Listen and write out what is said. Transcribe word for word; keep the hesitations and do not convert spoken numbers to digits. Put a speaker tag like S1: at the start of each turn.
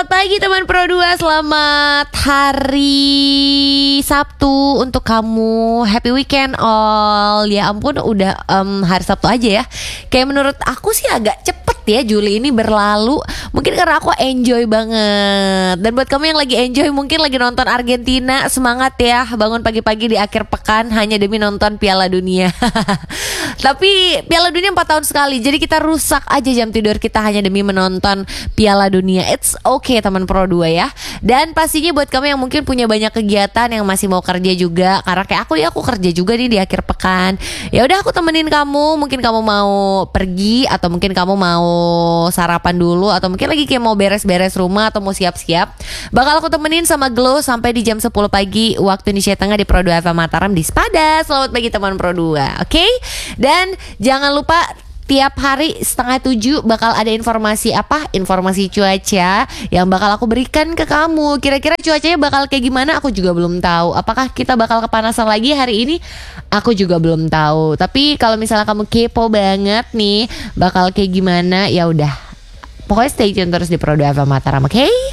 S1: Selamat pagi teman Pro dua, selamat hari Sabtu untuk kamu. Happy weekend all. Ya ampun udah um, hari Sabtu aja ya. Kayak menurut aku sih agak cepet ya Juli ini berlalu. Mungkin karena aku enjoy banget. Dan buat kamu yang lagi enjoy, mungkin lagi nonton Argentina, semangat ya. Bangun pagi-pagi di akhir pekan hanya demi nonton Piala Dunia. Tapi Piala Dunia empat tahun sekali, jadi kita rusak aja jam tidur kita hanya demi menonton Piala Dunia. It's okay teman Pro dua ya. Dan pastinya buat kamu yang mungkin punya banyak kegiatan, yang masih mau kerja juga, karena kayak aku ya, aku kerja juga nih di akhir pekan. Ya udah aku temenin kamu. Mungkin kamu mau pergi, atau mungkin kamu mau sarapan dulu, atau mungkin lagi kayak mau beres-beres rumah atau mau siap-siap. Bakal aku temenin sama Glow sampai di jam sepuluh pagi waktu Indonesia Tengah di Pro dua F M Mataram di Spada. Selamat pagi teman Pro dua. Oke? Okay? Dan jangan lupa tiap hari setengah tujuh bakal ada informasi apa? Informasi cuaca yang bakal aku berikan ke kamu. Kira-kira cuacanya bakal kayak gimana? Aku juga belum tahu. Apakah kita bakal kepanasan lagi hari ini? Aku juga belum tahu. Tapi kalau misalnya kamu kepo banget nih bakal kayak gimana, ya udah. Pokoknya stay tune terus di Pro dua F M Mataram, oke? Okay?